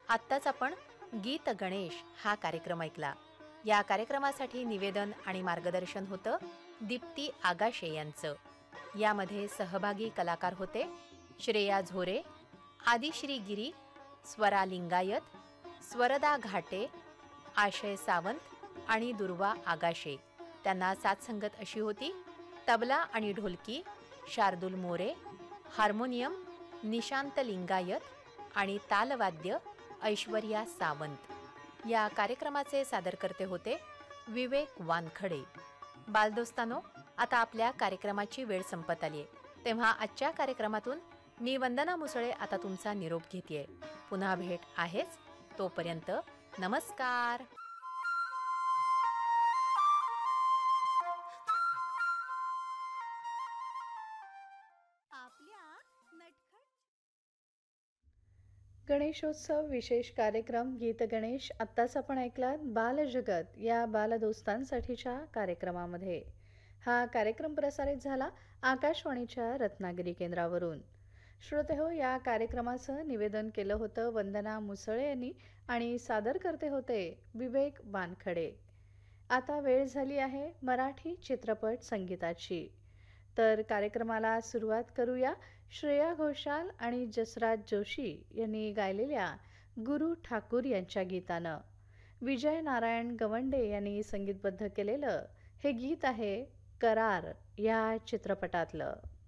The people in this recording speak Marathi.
आत्ताच आपण गीत गणेश हा कार्यक्रम ऐकला. या कार्यक्रमासाठी निवेदन आणि मार्गदर्शन होतं दीप्ती आगाशे यांचं. यामध्ये सहभागी कलाकार होते श्रेया झोरे, आदिश्री गिरी, स्वरा लिंगायत, स्वरदा घाटे, आशय सावंत आणि दुर्वा आगाशे. त्यांना साथसंगत अशी होती तबला आणि ढोलकी शार्दूल मोरे, हार्मोनियम निशांत लिंगायत आणि तालवाद्य ऐश्वर्या सावंत. या कार्यक्रमाचे सादरकर्ते होते विवेक वानखडे. बालदोस्तानो, आता आपल्या कार्यक्रमाची वेळ संपत आली आहे, तेव्हा आजच्या कार्यक्रमातून मी वंदना मुसळे आता तुमचा निरोप घेतेय. पुन्हा भेट आहेच, तोपर्यंत नमस्कार. गणेशोत्सव विशेष कार्यक्रम गीत गणेश आत्ताच आपण ऐकलात बालजगत या बालदोस्तांसाठीच्या कार्यक्रमामध्ये. हा कार्यक्रम प्रसारित झाला आकाशवाणीच्या रत्नागिरी केंद्रावरून. श्रोतेहो, या कार्यक्रमाचं निवेदन केलं होतं वंदना मुसळे यांनी आणि सादर करते होते विवेक वानखडे. आता वेळ झाली आहे मराठी चित्रपट संगीताची. तर कार्यक्रमाला सुरुवात करूया श्रेया घोषाल आणि जसराज जोशी यांनी गायलेल्या गुरु ठाकूर यांच्या गीतानं. विजय नारायण गवंडे यांनी संगीतबद्ध केलेलं हे गीत आहे करार या चित्रपटातलं.